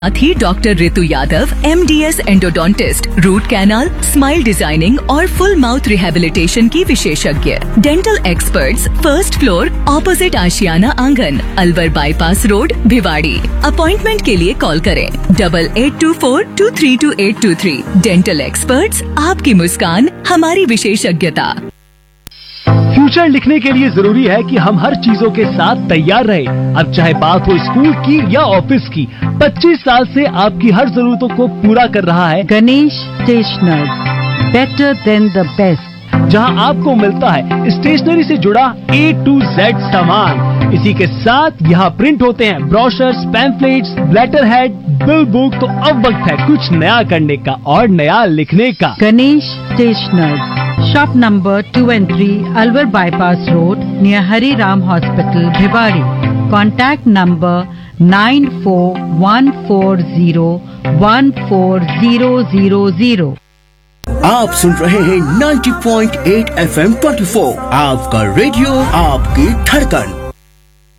साथ ही डॉक्टर ऋतु Yadav MDS endodontist, root canal, smile designing और full mouth rehabilitation की विशेषज्ञ। Dental experts, first floor, opposite आशियाना आंगन, Alwar bypass road, Bhiwadi. Appointment के लिए कॉल करें 8824232823। डेंटल एक्सपर्ट्स, आपकी मुस्कान हमारी विशेषज्ञता। फ्यूचर लिखने के लिए जरूरी है कि हम हर चीजों के साथ तैयार रहें। अब चाहे बात हो स्कूल की या ऑफिस की, 25 साल से आपकी हर जरूरतों को पूरा कर रहा है Ganesh stationers, better than the best, जहां आपको मिलता है स्टेशनरी से जुड़ा A to Z सामान। इसी के साथ यहाँ प्रिंट होते हैं brochures, pamphlets, letter head, bill book. तो अब वक्त है कुछ नया करने का और नया लिखने का। Ganesh stationers, shop number 2 and 3, Alwar bypass road, near Hari Ram hospital, Bhiwadi. Contact number 9414014000। आप सुन रहे हैं 90.8 FM 24, आपका रेडियो, आपकी धड़कन।